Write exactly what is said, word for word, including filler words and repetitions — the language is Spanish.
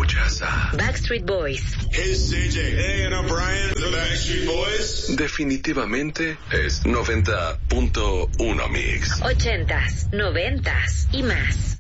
escuchas a Backstreet Boys. Hey, C J. Hey, and I'm Brian. The Backstreet Boys. Definitivamente es noventa punto uno Mix. Ochentas, noventas y más.